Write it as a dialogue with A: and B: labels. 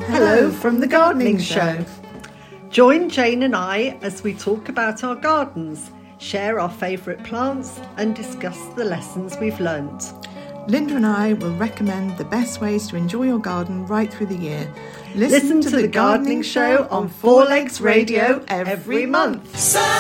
A: Hello from the Gardening Show. Join Jane and I as we talk about our gardens, share our favourite plants and discuss the lessons we've learnt.
B: Linda and I will recommend the best ways to enjoy your garden right through the year.
A: Listen to the Gardening Show on Four Legs Radio every month.